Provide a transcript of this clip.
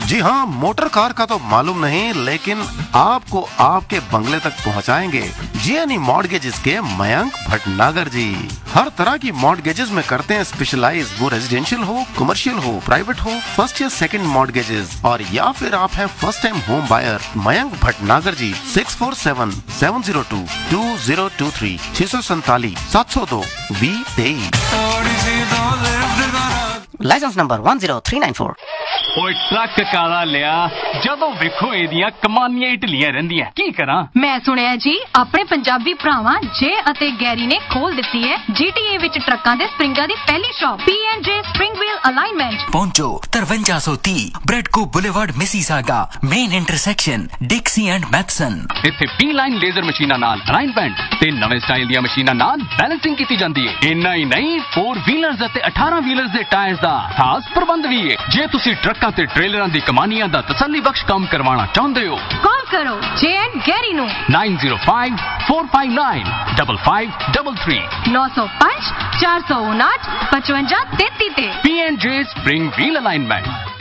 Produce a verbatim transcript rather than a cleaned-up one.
जी हाँ, motor car का तो मालूम नहीं, लेकिन आपको आपके बंगले तक पहुँचाएंगे जीएनई मॉर्टगेजेस के मयंक भटनागर जी। हर तरह की मॉर्टगेजेस में करते हैं स्पेशलाइज, वो रेजिडेंशियल हो, कमर्शियल हो, प्राइवेट हो, फर्स्ट या सेकंड मॉर्टगेजेस, और या फिर आप हैं first time home buyer. Mayank Bhatnagar ji, six four seven seven zero to to zero to three छह सौ सैतालीस सात सौ दो वी तेईस। Licence number one zero three nine four. ਓਏ ਟਰੱਕ ਕਾਲਾ ਲਿਆ ਜਦੋਂ ਵੇਖੋ ਇਹਦੀਆਂ ਕਮਾਨੀਆਂ ਹੀ ਢਿੱਲੀਆਂ ਰਹਿੰਦੀਆਂ ਕੀ ਕਰਾਂ। ਮੈਂ ਸੁਣਿਆ ਜੀ ਆਪਣੇ ਪੰਜਾਬੀ ਭਰਾਵਾਂ ਜੇ ਅਤੇ ਗੈਰੀ ਨੇ ਖੋਲ ਦਿੱਤੀ ਹੈ ਜੀਟੀਏ ਵਿੱਚ ਟਰੱਕਾਂ ਦੇ ਸਪਰਿੰਗਾਂ ਦੀ ਪਹਿਲੀ ਸ਼ਾਪ ਪੀਐਨਜੇ ਸਪਰਿੰਗ ਵੀਲ ਅਲਾਈਨਮੈਂਟ। ਪਹੁੰਚੋ ਤਰਵੰਜਾ ਸੌ ਤੀਹ ਬ੍ਰੈਡਕੋ boulevard Mississauga main intersection ਡਿਕਸੀ and Matheson. ਇੱਥੇ ਪੀ ਲਾਈਨ ਲੇਜ਼ਰ ਮਸ਼ੀਨਾਂ ਨਾਲ ਅਲਾਈਨਮੈਂਟ ਤੇ ਨਵੇਂ ਸਟਾਈਲ ਦੀਆਂ ਮਸ਼ੀਨਾਂ ਨਾਲ ਬੈਲੈਂਸਿੰਗ ਕੀਤੀ ਜਾਂਦੀ ਹੈ। ਇੰਨਾ ਹੀ ਨਹੀਂ ਫੋਰ ਵੀਲਰਸ ਅਤੇ ਅਠਾਰਾਂ ਵੀਲਰਸ ਦੇ ਟਾਇਰਸ ਦਾ ਖਾਸ ਪ੍ਰਬੰਧ ਵੀ ਹੈ। ਜੇ ਤੁਸੀਂ ਟਰੱਕਾਂ ਤੇ ਟ੍ਰੇਲਰਾਂ ਦੀ ਕਮਾਨੀਆਂ ਦਾ ਤਸੱਲੀ ਬਖਸ਼ ਕੰਮ ਕਰਵਾਉਣਾ ਚਾਹੁੰਦੇ ਹੋ ਕਾਲ ਕਰੋ ਜੇ ਐਂਡ ਗੈਰੀ ਨੂੰ ਨਾइन zero five four five nine double five double three ਨੌ ਸੌ ਪੰਜ ਚਾਰ ਸੌ ਉਨਾਹਠ ਪਚਵੰਜਾ ਤੇਤੀ ਤੇ ਪੀ ਐਂਡ ਜੇ ਸਪਰਿੰਗ ਵੀਲ ਅਲਾਈਨਮੈਂਟ।